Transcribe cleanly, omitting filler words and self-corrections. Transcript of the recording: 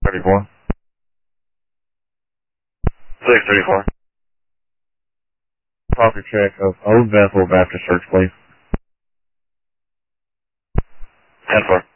34. 634. Proper check of Old Bethel Baptist Church, please. 10-4.